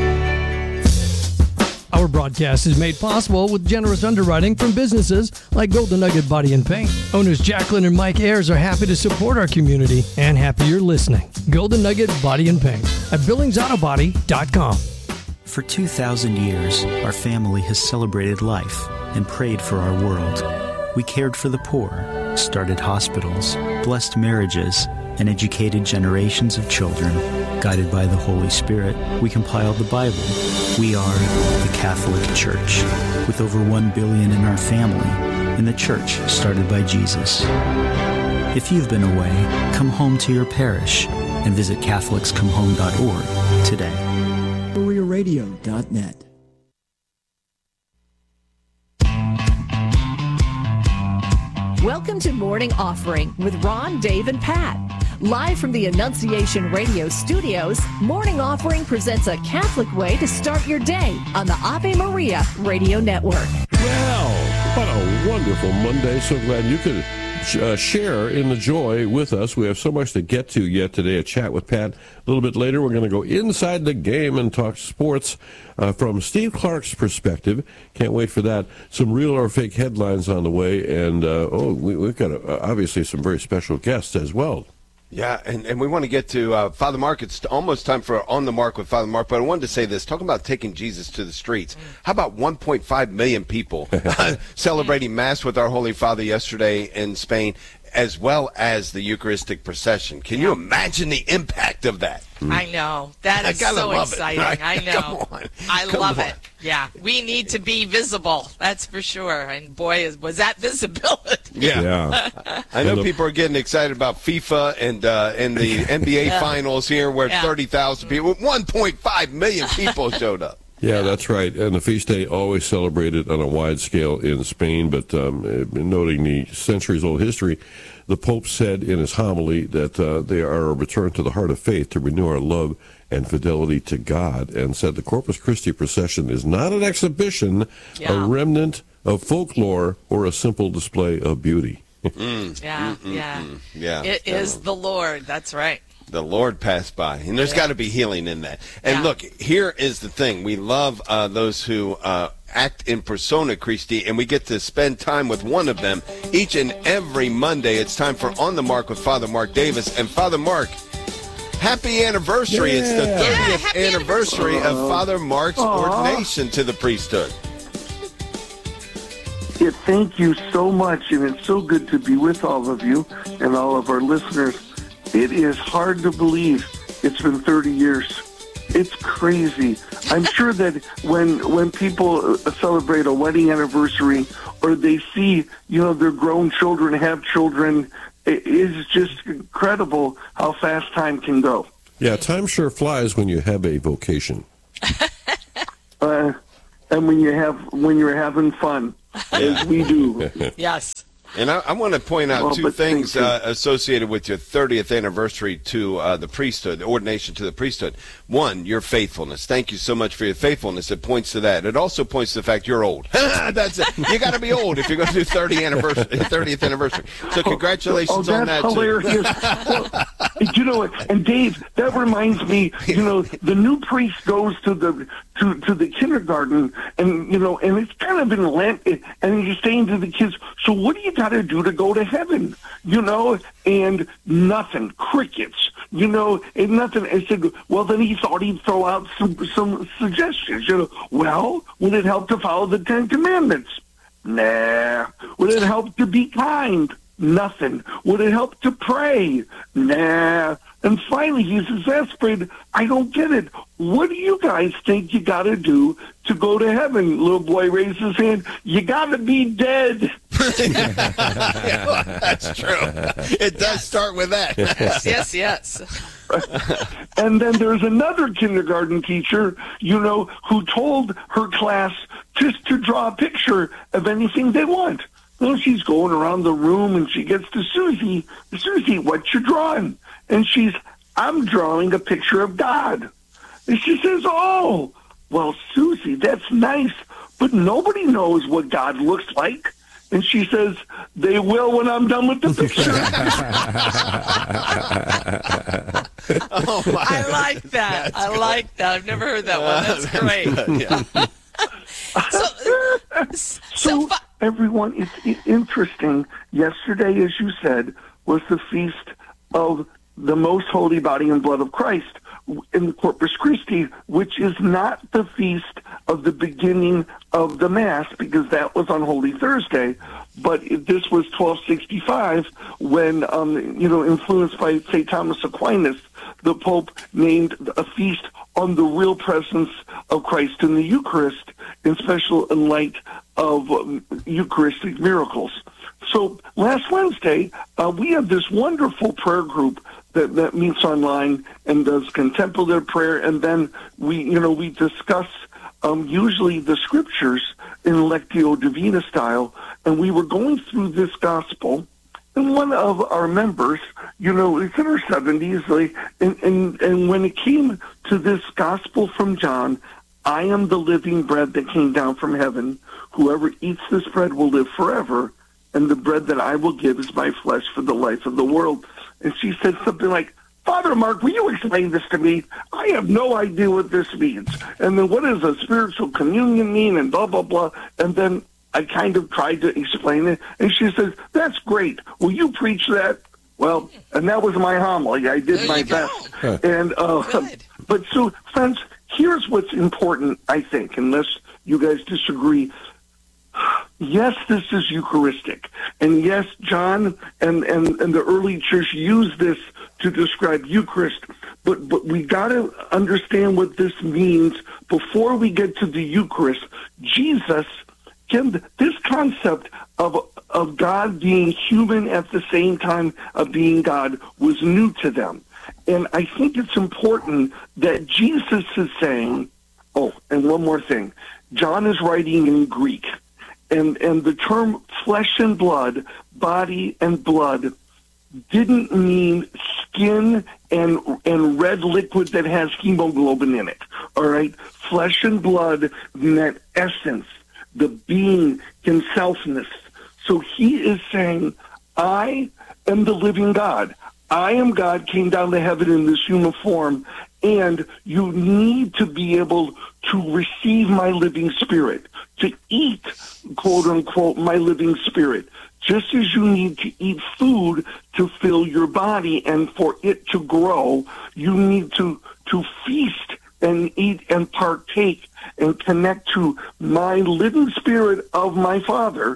Our broadcast is made possible with generous underwriting from businesses like Golden Nugget Body and Paint. Owners Jacqueline and Mike Ayers are happy to support our community and happy you're listening. Golden Nugget Body and Paint at billings auto body dot com.
For two thousand years, our family has celebrated life and prayed for our world. We cared for the poor, started hospitals, blessed marriages, and educated generations of children. Guided by the Holy Spirit, we compiled the Bible. We are the Catholic Church, with over one billion in our family, and the church started by Jesus. If you've been away, come home to your parish and visit catholics come home dot org today.
Maria Radio dot net.
Welcome to Morning Offering with Ron, Dave, and Pat. Live from the Annunciation Radio studios, Morning Offering presents a Catholic way to start your day on the Ave Maria Radio Network.
Well, what a wonderful Monday. So glad you could uh, share in the joy with us. We have so much to get to yet today. A chat with Pat. A little bit later, we're going to go inside the game and talk sports uh, from Steve Clark's perspective. Can't wait for that. Some real or fake headlines on the way. And, uh, oh, we, we've got uh, obviously some very special guests as well.
Yeah, and, and we want to get to uh, Father Mark. It's almost time for On the Mark with Father Mark, but I wanted to say this. Talking about taking Jesus to the streets. How about one point five million people celebrating Mass with our Holy Father yesterday in Spain, as well as the Eucharistic procession? Can you imagine the impact of that?
I know. That is
I
so
love it,
exciting.
right?
I know.
Come on.
I
Come
love
on.
it. Yeah. We need to be visible. That's for sure. And boy, is, was that visibility.
Yeah.
Yeah.
I know people are getting excited about FIFA and uh, and the N B A
Yeah.
finals here where
Yeah.
thirty thousand people, one point five million people showed up.
Yeah, that's right. And the feast day always celebrated on a wide scale in Spain, but um, noting the centuries-old history, the Pope said in his homily that uh, they are a return to the heart of faith to renew our love and fidelity to God, and said the Corpus Christi procession is not an exhibition,
Yeah.
a remnant of folklore, or a simple display of beauty.
Mm,
Yeah,
mm, mm,
yeah.
mm. Yeah.
It is the Lord. That's right.
The Lord passed by, and there's
Yeah.
got to be healing in that. And
Yeah.
look, here is the thing: we love uh, those who uh, act in persona Christi, and we get to spend time with one of them each and every Monday. It's time for On the Mark with Father Mark Davis. And Father Mark, happy anniversary! It's the
Yeah.
thirtieth
Yeah, happy
anniversary of Father Mark's
Aw.
ordination to the priesthood.
Yeah, thank you so much, and it's so good to be with all of you and all of our listeners. It is hard to believe it's been thirty years. It's crazy. I'm sure that when when people celebrate a wedding anniversary or they see, you know, their grown children have children, it is just incredible how fast time can go.
Yeah, time sure flies when you have a vocation.
uh, and when you have when you're having fun, as we do.
Yes.
And I, I want to point out
Well,
two
but
things
thank you.
uh, associated with your thirtieth anniversary to uh, the priesthood, the ordination to the priesthood. One, your faithfulness. Thank you so much for your faithfulness. It points to that. It also points to the fact you're old. That's it. You got to be old if you're going to do thirty anniversary, thirtieth anniversary. So congratulations
oh,
on that,
that's hilarious. Well, you know what? And Dave, that reminds me. You know, the new priest goes to the to to the kindergarten, and you know, and it's kind of been Lent, and he's saying to the kids, "So what do you got to do to go to heaven?" You know, and nothing, crickets. You know, and nothing. I said, well, then he thought he'd throw out some some suggestions. You know, well, would it help to follow the Ten Commandments? Nah. Would it help to be kind? Nothing. Would it help to pray? Nah. And finally, he's exasperated. I don't get it. What do you guys think you got to do to go to heaven? Little boy raised his hand. You got to be dead.
Yeah, that's true. It does start with that.
Yes, yes, yes.
And then there's another kindergarten teacher, you know, who told her class just to draw a picture of anything they want. Well, she's going around the room and she gets to Susie. Susie, what you drawing? And she's, I'm drawing a picture of God. And she says, oh, well, Susie, that's nice, but nobody knows what God looks like. And she says, they will when I'm done with the picture.
Oh, my I like that. I like that. I've never heard that one. That's great.
Yeah. so, so everyone, it's, it's interesting. Yesterday, as you said, was the feast of the most holy body and blood of Christ in the Corpus Christi, which is not the feast of the beginning of the Mass, because that was on Holy Thursday. But this was twelve sixty-five when, um, you know, influenced by Saint Thomas Aquinas, the Pope named a feast on the real presence of Christ in the Eucharist, in special in light of um, Eucharistic miracles. So last Wednesday, uh, we had this wonderful prayer group that, that meets online and does contemplative prayer, and then we, you know, we discuss um, usually the scriptures in Lectio Divina style, and we were going through this gospel, and one of our members, you know, is in her seventies, like, and, and, and when it came to this gospel from John, I am the living bread that came down from heaven. Whoever eats this bread will live forever, and the bread that I will give is my flesh for the life of the world. And she said something like, Father Mark, will you explain this to me? I have no idea what this means. And then what does a spiritual communion mean, and blah, blah, blah. And then I kind of tried to explain it, and she says, that's great. Will you preach that? Well, and that was my homily. I did my best. Huh. And uh, But so, friends, here's what's important, I think, unless you guys disagree. Yes, this is Eucharistic. And yes, John and, and, and the early church used this to describe Eucharist. But, but we got to understand what this means before we get to the Eucharist. Jesus, this concept of, of God being human at the same time of being God was new to them. And I think it's important that Jesus is saying, oh, and one more thing. John is writing in Greek. And and the term flesh and blood, body and blood, didn't mean skin and and red liquid that has hemoglobin in it. All right? Flesh and blood meant essence, the being, himselfness. So he is saying, I am the living God. I am God, came down to heaven in this human form, and you need to be able to receive my living spirit, to eat, quote unquote, my living spirit. Just as you need to eat food to fill your body and for it to grow, you need to, to feast and eat and partake and connect to my living spirit of my Father.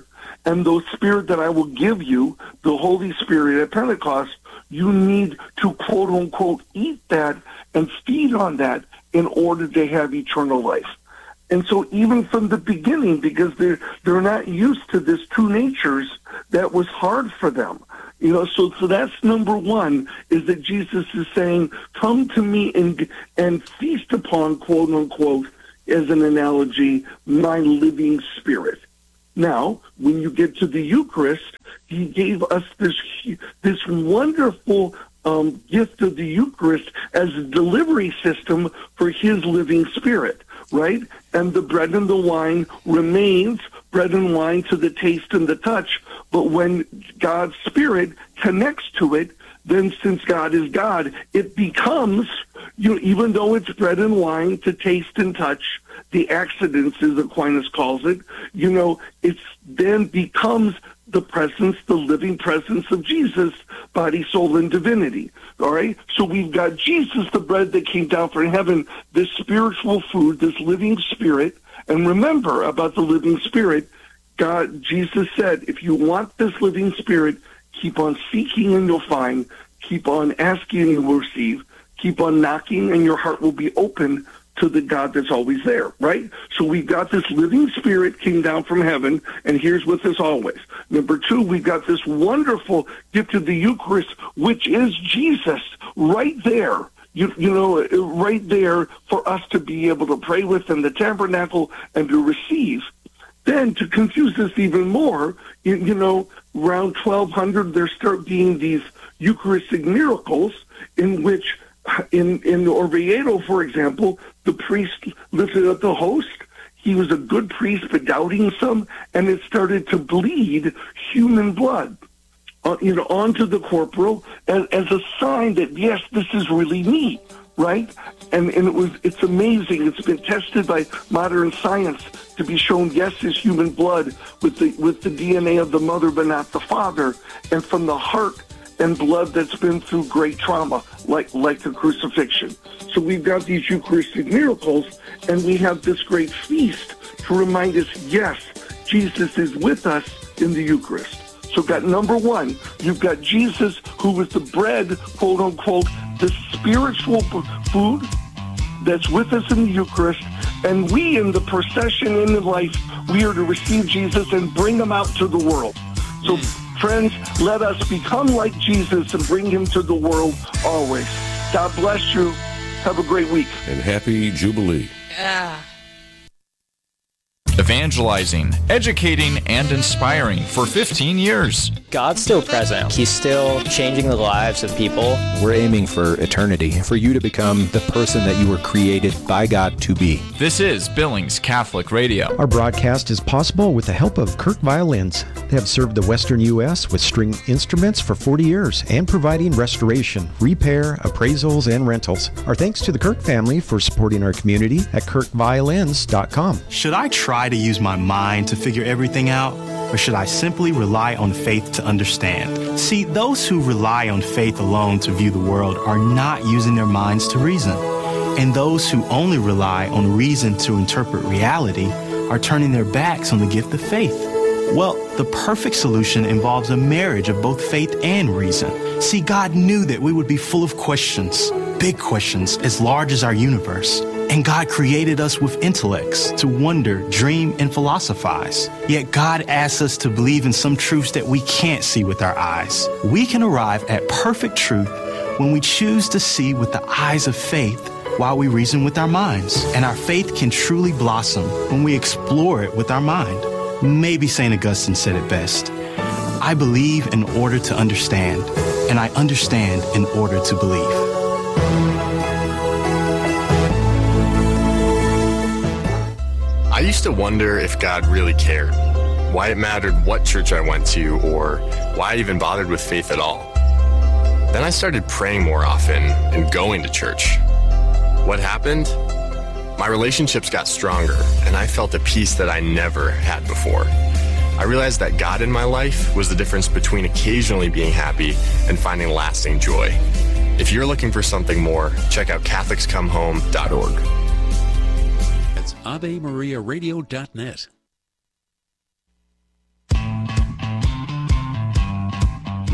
And the Spirit that I will give you, the Holy Spirit at Pentecost, you need to quote unquote eat that and feed on that in order to have eternal life. And so even from the beginning, because they're, they're not used to this two natures, that was hard for them. You know, so, so that's number one, is that Jesus is saying, come to me and, and feast upon, quote unquote, as an analogy, my living Spirit. Now, when you get to the Eucharist, he gave us this, this wonderful um, gift of the Eucharist as a delivery system for his living Spirit, right? And the bread and the wine remains bread and wine to the taste and the touch. But when God's Spirit connects to it, then since God is God, it becomes, you know, even though it's bread and wine to taste and touch, the accidents, as Aquinas calls it, you know, it's then becomes the presence, the living presence of Jesus, body, soul, and divinity. All right? So we've got Jesus, the bread that came down from heaven, this spiritual food, this living Spirit. And remember about the living Spirit, God, Jesus said, if you want this living Spirit, keep on seeking and you'll find. Keep on asking and you will receive. Keep on knocking and your heart will be open to the God that's always there, right? So we've got this living Spirit came down from heaven, and here's with us always. Number two, we've got this wonderful gift of the Eucharist, which is Jesus, right there. You, you know, right there for us to be able to pray with in the tabernacle and to receive. Then, to confuse us even more, you, you know, around twelve hundred, there start being these Eucharistic miracles in which, in, in Orvieto, for example, the priest lifted up the host. He was a good priest, but doubting some, and it started to bleed human blood, uh, you know, onto the corporal as, as a sign that, yes, this is really me, right? And, and it was, it's amazing. It's been tested by modern science to be shown, yes, is human blood with the, with the D N A of the mother, but not the father, and from the heart and blood that's been through great trauma, like, like the crucifixion. So we've got these Eucharistic miracles, and we have this great feast to remind us, yes, Jesus is with us in the Eucharist. So got number one, you've got Jesus, who was the bread, quote unquote, the spiritual food that's with us in the Eucharist, and we in the procession in the life, we are to receive Jesus and bring him out to the world. So friends, let us become like Jesus and bring him to the world always. God bless you. Have a great week.
And happy Jubilee.
Yeah.
Evangelizing, educating, and inspiring for fifteen years.
God's still present. He's still changing the lives of people.
We're aiming for eternity, for you to become the person that you were created by God to be.
This is Billings Catholic Radio.
Our broadcast is possible with the help of Kirk Violins. They have served the Western U S with string instruments for forty years and providing restoration, repair, appraisals, and rentals. Our thanks to the Kirk family for supporting our community at kirk violins dot com.
Should I try to use my mind to figure everything out, or should I simply rely on faith to understand? See, those who rely on faith alone to view the world are not using their minds to reason. And those who only rely on reason to interpret reality are turning their backs on the gift of faith. Well, the perfect solution involves a marriage of both faith and reason. See, God knew that we would be full of questions, big questions as large as our universe. And God created us with intellects to wonder, dream, and philosophize. Yet God asks us to believe in some truths that we can't see with our eyes. We can arrive at perfect truth when we choose to see with the eyes of faith while we reason with our minds. And our faith can truly blossom when we explore it with our mind. Maybe Saint Augustine said it best. I believe in order to understand, and I understand in order to believe.
I used to wonder if God really cared, why it mattered what church I went to, or why I even bothered with faith at all. Then I started praying more often and going to church. What happened? My relationships got stronger, and I felt a peace that I never had before. I realized that God in my life was the difference between occasionally being happy and finding lasting joy. If you're looking for something more, check out catholics come home dot org.
Ave Maria Radio dot net.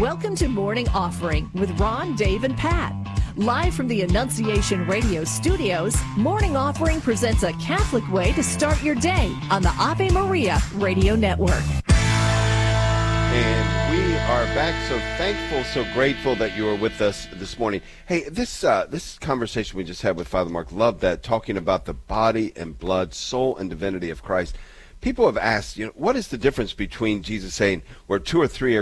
Welcome to Morning Offering with Ron, Dave, and Pat. Live from the Annunciation Radio studios, Morning Offering presents a Catholic way to start your day on the Ave Maria Radio Network.
And we are back. So thankful, so grateful that you are with us this morning. Hey, this uh, this conversation we just had with Father Mark, loved that, talking about the body and blood, soul and divinity of Christ. People have asked, you know, what is the difference between Jesus saying, where two or three are